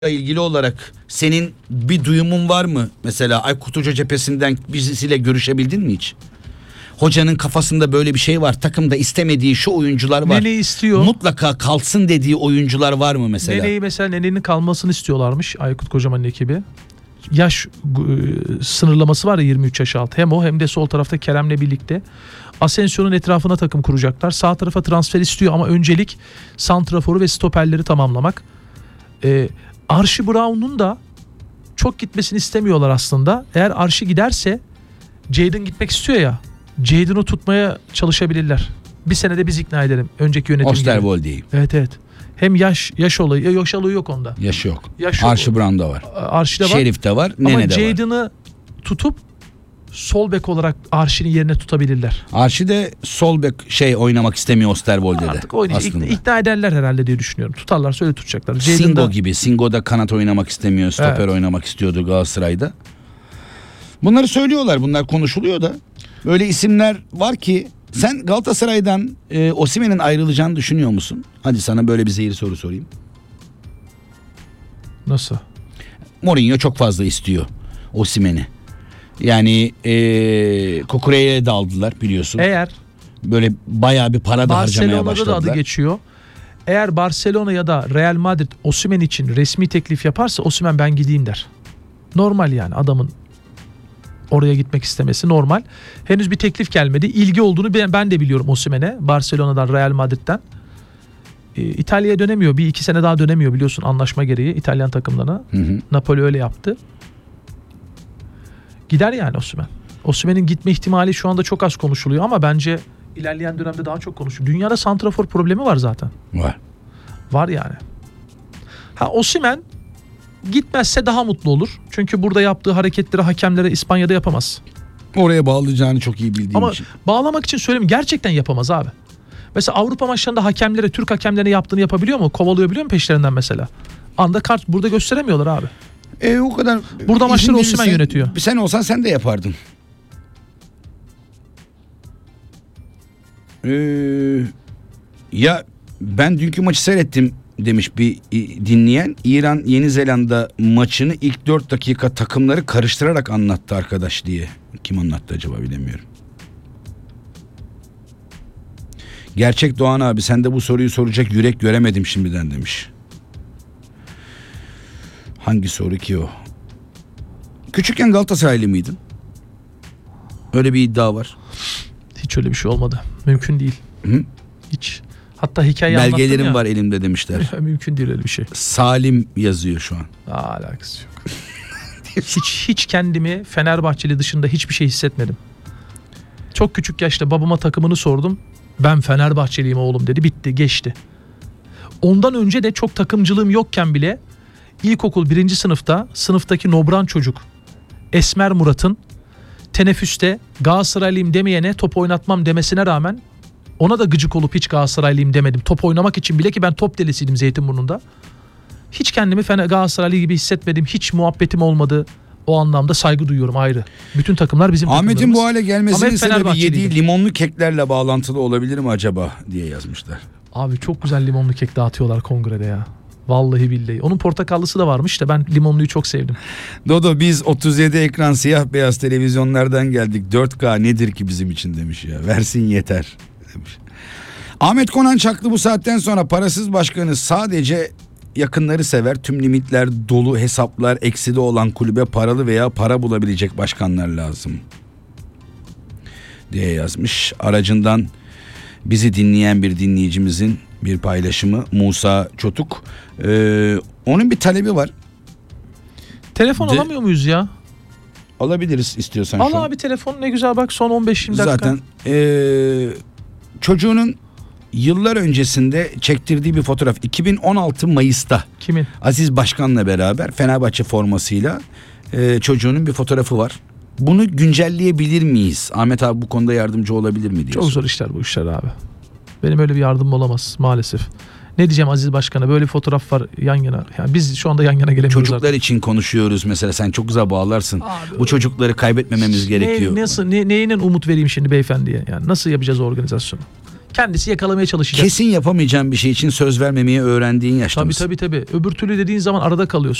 ilgili olarak senin bir duyumun var mı? Mesela Aykut Hoca cephesinden birisiyle görüşebildin mi hiç? Hocanın kafasında böyle bir şey var. Takımda istemediği şu oyuncular var. Nene'yi istiyor. Mutlaka kalsın dediği oyuncular var mı mesela? Nene'nin kalmasını istiyorlarmış Aykut Kocaman'ın ekibi. Yaş sınırlaması var ya, 23 yaş altı. Hem o hem de sol tarafta Kerem'le birlikte. Asensio'nun etrafına takım kuracaklar. Sağ tarafa transfer istiyor ama öncelik santraforu ve stoperleri tamamlamak. Archie Brown'un da çok gitmesini istemiyorlar aslında. Eğer Archie giderse Jadon gitmek istiyor ya. Jadon'u tutmaya çalışabilirler. Bir senede biz ikna edelim. Önceki yönetim Osterwolde'yi. Evet. Hem yaş olayı yok onda. Yaş yok. Yaş Archie Brown'da var. Archie'de var. Şerif'te var. Nene'de var. Ama Jadon'ı tutup sol bek olarak Archie'nin yerine tutabilirler. Archie de sol bek oynamak istemiyor Osterwolde'de. Artık oynayacak. İkna ederler herhalde diye düşünüyorum. Tutarlarsa öyle tutacaklar. Singo gibi. Singo da kanat oynamak istemiyor. Stoper oynamak istiyordu Galatasaray'da. Bunları söylüyorlar. Bunlar konuşuluyor da. Böyle isimler var ki sen Galatasaray'dan Osimhen'in ayrılacağını düşünüyor musun? Hadi sana böyle bir zehir soru sorayım. Nasıl? Mourinho çok fazla istiyor Osimhen'i. Yani Kukure'ye de aldılar biliyorsun. Eğer böyle bayağı bir para da harcamaya başladılar. Barcelona'da da adı geçiyor. Eğer Barcelona ya da Real Madrid Osimhen için resmi teklif yaparsa Osimhen ben gideyim der. Normal yani, adamın oraya gitmek istemesi normal. Henüz bir teklif gelmedi. İlgi olduğunu ben de biliyorum Osimhen'e. Barcelona'dan, Real Madrid'den. İtalya'ya dönemiyor. Bir iki sene daha dönemiyor biliyorsun, anlaşma gereği İtalyan takımlarına. Napoli öyle yaptı. Gider yani Osimhen. Osimhen'in gitme ihtimali şu anda çok az konuşuluyor ama bence ilerleyen dönemde daha çok konuşuluyor. Dünyada santrafor problemi var zaten. Var yani. Osimhen gitmezse daha mutlu olur. Çünkü burada yaptığı hareketleri hakemlere İspanya'da yapamaz. Oraya bağlayacağını çok iyi bildiğim ama için. Bağlamak için söyleyeyim, gerçekten yapamaz abi. Mesela Avrupa maçlarında hakemlere, Türk hakemlerine yaptığını yapabiliyor mu? Kovalayabiliyor mu peşlerinden mesela? Anda kart burada gösteremiyorlar abi. O kadar. Burada maçları Osimhen yönetiyor. Sen olsan sen de yapardın. Ya ben dünkü maçı seyrettim demiş bir dinleyen. İran Yeni Zelanda maçını ilk 4 dakika takımları karıştırarak anlattı arkadaş diye. Kim anlattı acaba bilemiyorum. Gerçek Doğan abi, sen de bu soruyu soracak yürek göremedim şimdiden demiş. Hangi soru ki o? Küçükken Galatasaraylı mıydın? Öyle bir iddia var. Hiç öyle bir şey olmadı. Mümkün değil. Hı? Hiç. Hatta hikaye anlattım ya. Belgelerim var elimde demişler. Mümkün değil öyle bir şey. Salim yazıyor şu an. Alakası yok. hiç kendimi Fenerbahçeli dışında hiçbir şey hissetmedim. Çok küçük yaşta babama takımını sordum. Ben Fenerbahçeliyim oğlum dedi. Bitti, geçti. Ondan önce de çok takımcılığım yokken bile ilkokul 1. sınıfta sınıftaki nobran çocuk Esmer Murat'ın teneffüste Galatasaraylıyım demeyene top oynatmam demesine rağmen ona da gıcık olup hiç Galatasaraylıyım demedim. Top oynamak için bile, ki ben top delisiydim Zeytinburnu'nda. Hiç kendimi Galatasaraylı gibi hissetmedim. Hiç muhabbetim olmadı. O anlamda saygı duyuyorum, ayrı. Bütün takımlar bizim takımlarımız. Ahmet'in bu hale gelmesinin sebebi yediği limonlu keklerle bağlantılı olabilir mi acaba diye yazmışlar. Abi çok güzel limonlu kek dağıtıyorlar kongrede ya. Vallahi billahi. Onun portakallısı da varmış da ben limonluyu çok sevdim. Dodo, biz 37 ekran siyah beyaz televizyonlardan geldik. 4K nedir ki bizim için demiş ya. Versin yeter demiş. Ahmet Konan Çaklı bu saatten sonra parasız başkanı sadece yakınları sever. Tüm limitler dolu, hesaplar ekside olan kulübe paralı veya para bulabilecek başkanlar lazım diye yazmış. Aracından bizi dinleyen bir dinleyicimizin bir paylaşımı, Musa Çotuk. Onun bir talebi var. Telefon alamıyor muyuz ya? Alabiliriz istiyorsan. Al abi telefon, ne güzel bak, son 15-20 dakika. Zaten çocuğunun yıllar öncesinde çektirdiği bir fotoğraf 2016 Mayıs'ta. Kimin? Aziz Başkan'la beraber Fenerbahçe formasıyla çocuğunun bir fotoğrafı var. Bunu güncelleyebilir miyiz? Ahmet abi bu konuda yardımcı olabilir mi diye. Çok zor işler bu işler abi. Benim öyle bir yardımım olamaz maalesef. Ne diyeceğim Aziz Başkan'a, böyle bir fotoğraf var yan yana. Yani biz şu anda yan yana gelemiyoruz. Çocuklar artık için konuşuyoruz mesela, sen çok güzel bağlarsın. abi, bu çocukları kaybetmememiz gerekiyor. Neyinden umut vereyim şimdi beyefendiye? Yani nasıl yapacağız o organizasyonu? Kendisi yakalamaya çalışacak. Kesin yapamayacağın bir şey için söz vermemeyi öğrendiğin yaşta Tabii mısın? tabii tabii. Öbür türlü dediğin zaman arada kalıyorsun.